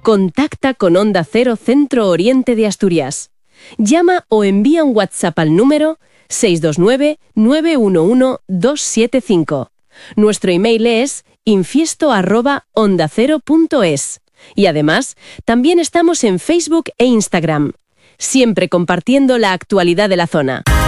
Contacta con Onda Cero Centro Oriente de Asturias. Llama o envía un WhatsApp al número 629-911-275. Nuestro email es infiesto@ondacero.es. Y además, también estamos en Facebook e Instagram, siempre compartiendo la actualidad de la zona.